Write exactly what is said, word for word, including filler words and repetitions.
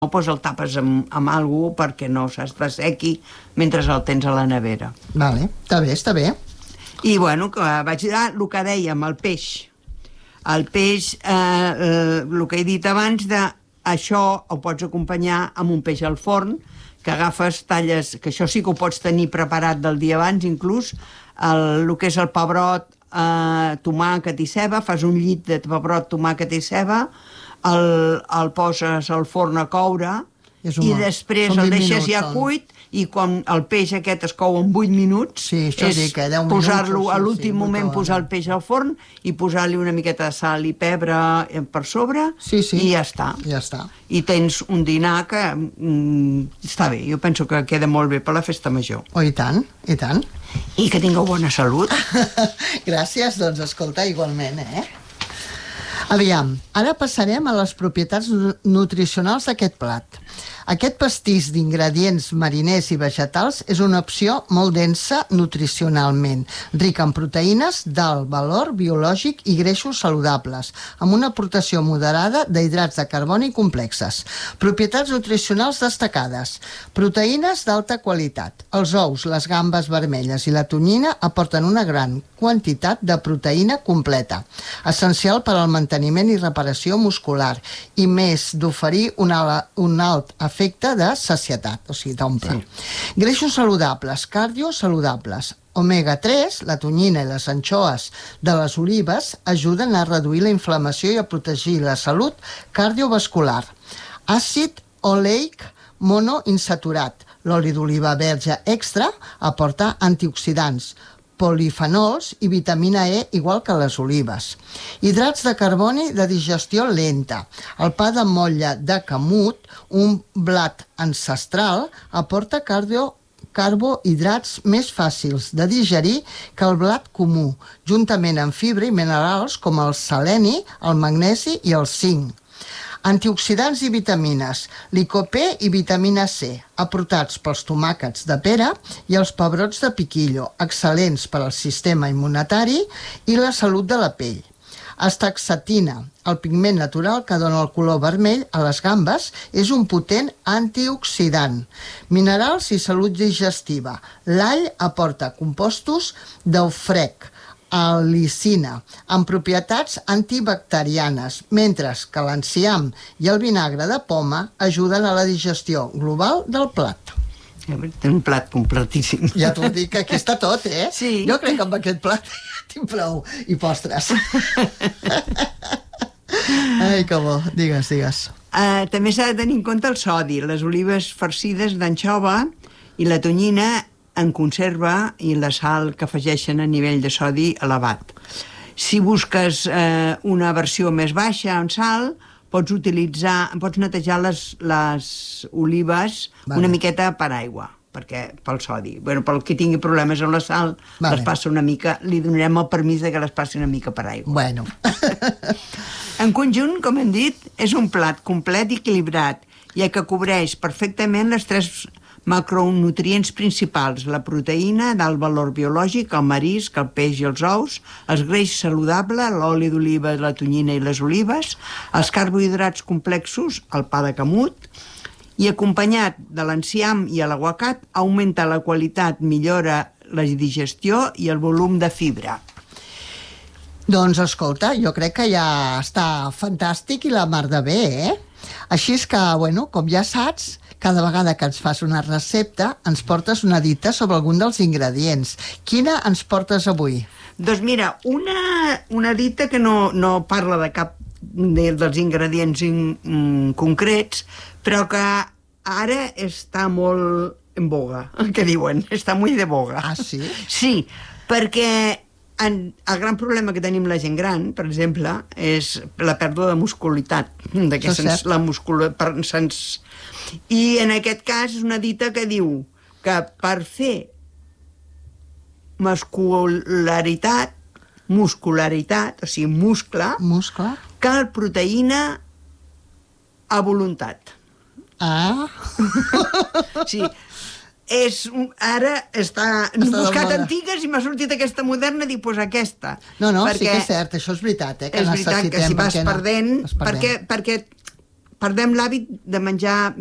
doncs el tapes amb, amb alguna cosa perquè no s'essequi mentre el tens a la nevera. Vale, està bé, està bé. I, bueno, que vaig dir el que dèiem, el peix. El peix, eh, el que he dit abans, de això ho pots acompanyar amb un peix al forn, que agafes, talles, que això sí que ho pots tenir preparat del dia abans, inclús, el, el que és el pebrot, eh, tomàquet i ceba, fas un llit de pebrot, tomàquet i ceba, el, el poses al forn a coure i després el deixes ja cuit, i quan el peix aquest es cou en vuit minuts, sí, és posar-lo a l'últim moment, posar el peix al forn i posar-li una miqueta de sal i pebre per sobre, sí, sí. i ja està. ja està. I tens un dinar que mm, està bé, jo penso que queda molt bé per la festa major. Oh, i tant, i tant. I que tingueu bona salut. Gràcies, doncs escolta, igualment, eh? Aviam, ara passarem a les propietats nutricionals d'aquest plat. Aquest pastís d'ingredients mariners i vegetals és una opció molt densa nutricionalment, rica en proteïnes d'alt valor biològic i greixos saludables, amb una aportació moderada d'hidrats de carboni complexes. Propietats nutricionals destacades. Proteïnes d'alta qualitat. Els ous, les gambes vermelles i la tonyina aporten una gran quantitat de proteïna completa, essencial per al manteniment i reparació muscular, i més d'oferir un alt efecte de sacietat, o sigui, d'omple. Sí. Greixos saludables, cardio saludables. omega tres, la tonyina i les anxoes de les olives ajuden a reduir la inflamació i a protegir la salut cardiovascular. Àcid oleic monoinsaturat. L'oli d'oliva verge extra aporta antioxidants, polifenols i vitamina E, igual que les olives. Hidrats de carboni de digestió lenta. El pa de motlla de camut, un blat ancestral, aporta cardio carbohidrats més fàcils de digerir que el blat comú, juntament amb fibra i minerals com el seleni, el magnesi i el zinc. Antioxidants i vitamines, licopè i vitamina C, aportats pels tomàquets de pera i els pebrots de piquillo, excel·lents per al sistema immunitari i la salut de la pell. Astaxantina, el pigment natural que dona el color vermell a les gambes, és un potent antioxidant. Minerals i salut digestiva. L'all aporta compostos d'eufrec, al·licina, amb propietats antibacterianes, mentre que l'enciam i el vinagre de poma ajuden a la digestió global del plat. Un plat completíssim. Ja t'ho dic, que aquí està tot, eh? Sí. Jo crec que amb aquest plat tinc prou. I postres. Ai, que bo. Digues, digues. Uh, també s'ha de tenir en compte el sodi, les olives farcides d'anxova i la tonyina en conserva i la sal que afegeixen a nivell de sodi elevat. Si busques eh, una versió més baixa en sal, pots utilitzar, pots netejar les, les olives vale. una miqueta per aigua, perquè pel sodi. Bueno, pel que tingui problemes amb la sal, vale. les passa una mica, li donarem el permís de que les passi una mica per aigua. Bueno. En conjunt, com hem dit, és un plat complet i equilibrat, ja que cobreix perfectament les tres macronutrients principals: la proteïna d'alt valor biològic, el marisc, el peix i els ous, els greix saludable, l'oli d'oliva, la tonyina i les olives, els carbohidrats complexos, el pa de camut, i acompanyat de l'enciam i l'aguacat augmenta la qualitat, millora la digestió i el volum de fibra. Doncs escolta, jo crec que ja està fantàstic i la mar de bé, eh? Així és que, bueno, com ja saps, cada vegada que ens fas una recepta ens portes una dita sobre algun dels ingredients. Quina ens portes avui? Doncs mira, una, una dita que no, no parla de cap de, dels ingredients in, mm, concrets, però que ara està molt en boga, que diuen, està molt de boga. Ah, sí? Sí, perquè en, el gran problema que tenim la gent gran, per exemple, és la pèrdua de muscularitat, de que se'ns, la muscula, per, se'ns... I en aquest cas és una dita que diu que per fer muscularitat, muscularitat, o sigui, muscle, muscle, cal proteïna a voluntat. Ah! Sí. És, ara està... He buscat antigues i m'ha sortit aquesta moderna i dic, doncs aquesta. No, no, perquè sí que és cert, això és veritat, eh? Que és veritat que si vas perdent, no, perdent. perquè, perquè perdem l'hàbit de menjar